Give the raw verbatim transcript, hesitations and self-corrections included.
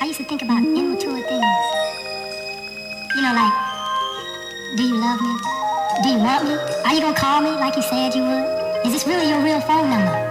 I used to think about immature things. You know, like, do you love me? Do you want me? Are you gonna call me like you said you would? Is this really your real phone number?